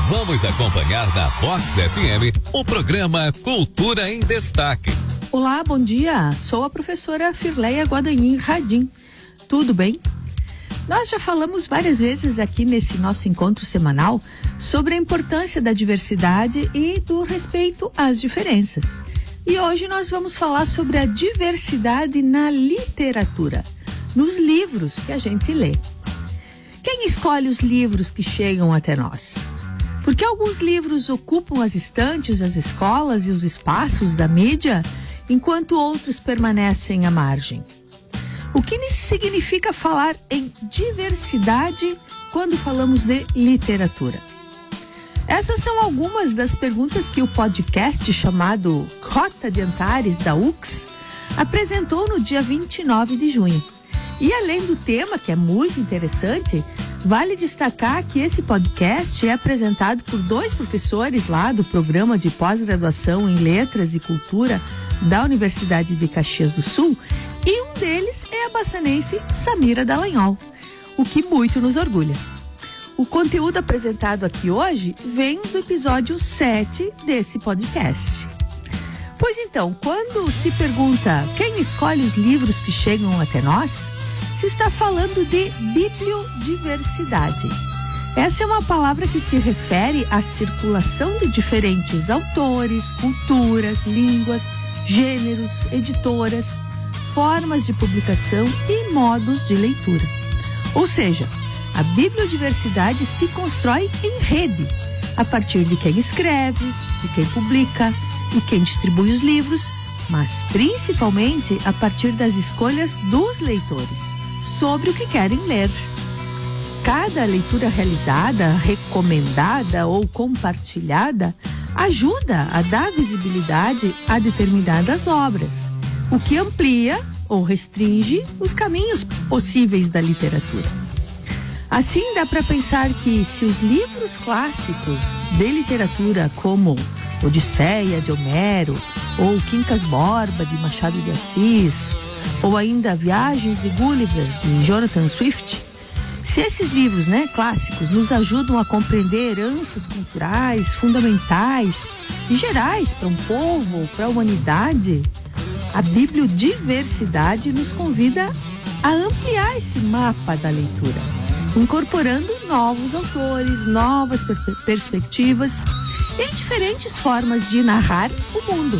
Vamos acompanhar na Vox FM o programa Cultura em Destaque. Olá, bom dia. Sou a professora Firleia Guadagnino Radim. Tudo bem? Nós já falamos várias vezes aqui nesse nosso encontro semanal sobre a importância da diversidade e do respeito às diferenças. E hoje nós vamos falar sobre a diversidade na literatura, nos livros que a gente lê. Quem escolhe os livros que chegam até nós? Porque alguns livros ocupam as estantes, as escolas e os espaços da mídia, enquanto outros permanecem à margem. O que significa falar em diversidade quando falamos de literatura? Essas são algumas das perguntas que o podcast chamado Rota de Antares da UX apresentou no dia 29 de junho. E além do tema, que é muito interessante, vale destacar que esse podcast é apresentado por 2 professores lá do programa de pós-graduação em Letras e Cultura da Universidade de Caxias do Sul, e um deles é a baçanense Samira Dallagnol, o que muito nos orgulha. O conteúdo apresentado aqui hoje vem do episódio 7 desse podcast. Pois então, quando se pergunta quem escolhe os livros que chegam até nós, se está falando de bibliodiversidade. Essa é uma palavra que se refere à circulação de diferentes autores, culturas, línguas, gêneros, editoras, formas de publicação e modos de leitura. Ou seja, a bibliodiversidade se constrói em rede, a partir de quem escreve, de quem publica e quem distribui os livros, mas principalmente a partir das escolhas dos leitores sobre o que querem ler. Cada leitura realizada, recomendada ou compartilhada ajuda a dar visibilidade a determinadas obras, o que amplia ou restringe os caminhos possíveis da literatura. Assim, dá para pensar que se os livros clássicos de literatura como Odisseia, de Homero, ou Quincas Borba, de Machado de Assis, ou ainda Viagens de Gulliver, de Jonathan Swift, se esses livros, clássicos nos ajudam a compreender heranças culturais fundamentais e gerais para um povo ou para a humanidade, a bibliodiversidade nos convida a ampliar esse mapa da leitura, incorporando novos autores, novas perspectivas e diferentes formas de narrar o mundo.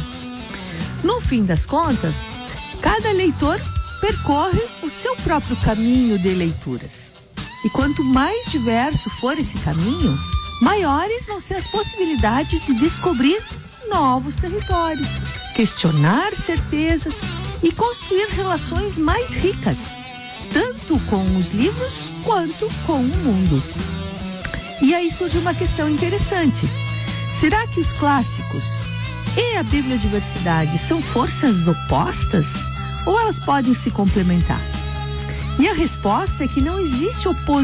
No fim das contas, cada leitor percorre o seu próprio caminho de leituras. E quanto mais diverso for esse caminho, maiores vão ser as possibilidades de descobrir novos territórios, questionar certezas e construir relações mais ricas, tanto com os livros quanto com o mundo. E aí surge uma questão interessante. Será que os clássicos e a bibliodiversidade são forças opostas ou elas podem se complementar? E a resposta é que não existe oposição